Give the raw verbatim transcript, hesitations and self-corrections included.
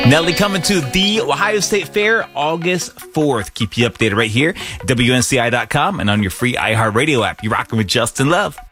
Nelly coming to the Ohio State Fair August fourth. Keep you updated right here, W N C I dot com, and on your free iHeartRadio app. You're rocking with Justin Love.